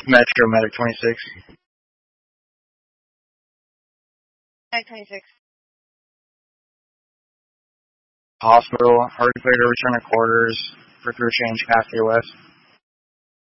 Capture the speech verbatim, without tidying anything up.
Metro Medic twenty-six. Medic twenty-six. Hospital, hard clear to return to quarters for crew change past the West.